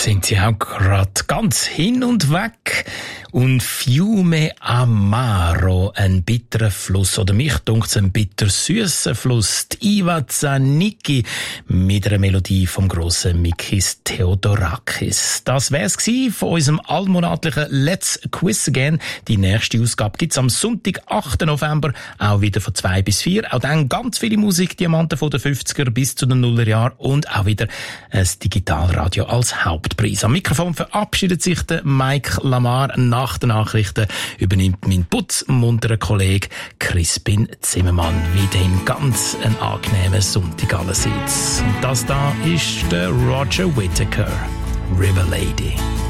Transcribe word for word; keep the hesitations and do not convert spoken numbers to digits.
sind sie auch gerade ganz hin und weg. Und Fiume Amaro, ein bitterer Fluss, oder mich dunkt's ein bitter-süsser Fluss, die Iva Zanicki mit einer Melodie vom grossen Mikis Theodorakis. Das wär's gsi von unserem allmonatlichen Let's Quiz Again. Die nächste Ausgabe gibt's am Sonntag, achten November, auch wieder von zwei bis vier. Auch dann ganz viele Musikdiamanten von den fünfziger bis zu den Nullerjahren und auch wieder ein Digitalradio als Hauptpreis. Am Mikrofon verabschiedet sich der Mike Lamar. Nach den Nachrichten übernimmt mein putzmunterer Kollege Crispin Zimmermann. Weiterhin ganz ein angenehmer Sonntag allerseits. Und das da ist der Roger Whittaker, River Lady.